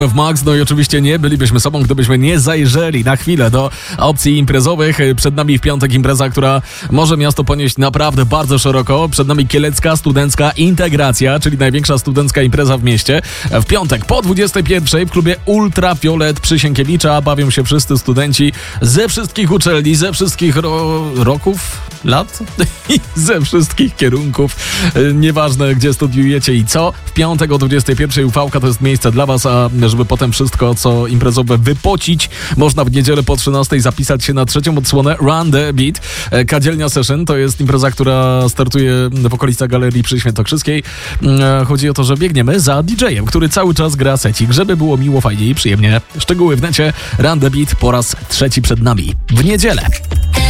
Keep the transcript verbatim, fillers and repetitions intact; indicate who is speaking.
Speaker 1: W Max, no i oczywiście nie bylibyśmy sobą, gdybyśmy nie zajrzeli na chwilę do opcji imprezowych. Przed nami w piątek impreza, która może miasto ponieść naprawdę bardzo szeroko. Przed nami Kielecka Studencka Integracja, czyli największa studencka impreza w mieście. W piątek po dwudziestej pierwszej w klubie Ultrafiolet przy Sienkiewicza bawią się wszyscy studenci ze wszystkich uczelni, ze wszystkich ro- roków, lat i ze wszystkich kierunków. Nieważne, gdzie studiujecie i co. W piątek o dwudziestej pierwszej Ufałka to jest miejsce dla was, a żeby potem wszystko, co imprezowe wypocić, można w niedzielę po trzynastej zapisać się na trzecią odsłonę Run the Beat. Kadzielnia Session to jest impreza, która startuje w okolicach Galerii przy Świętokrzyskiej. Chodzi o to, że biegniemy za didżejem, który cały czas gra secik, żeby było miło, fajnie i przyjemnie. Szczegóły w necie. Run the Beat po raz trzeci przed nami. W niedzielę.